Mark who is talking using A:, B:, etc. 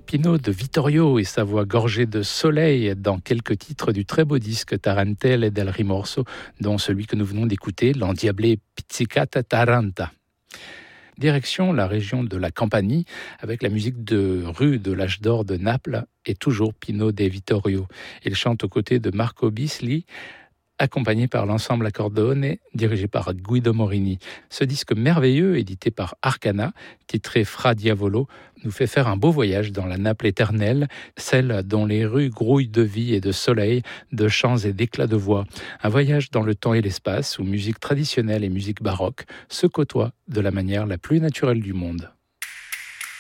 A: Pino de Vittorio et sa voix gorgée de soleil dans quelques titres du très beau disque Tarantelle del Rimorso, dont celui que nous venons d'écouter, l'endiablé Pizzicata Taranta. Direction la région de la Campanie, avec la musique de rue de l'âge d'or de Naples et toujours Pino de Vittorio. Il chante aux côtés de Marco Bisli, accompagné par l'ensemble Accordone, dirigé par Guido Morini. Ce disque merveilleux, édité par Arcana, titré Fra Diavolo, nous fait faire un beau voyage dans la Naples éternelle, celle dont les rues grouillent de vie et de soleil, de chants et d'éclats de voix. Un voyage dans le temps et l'espace, où musique traditionnelle et musique baroque se côtoient de la manière la plus naturelle du monde.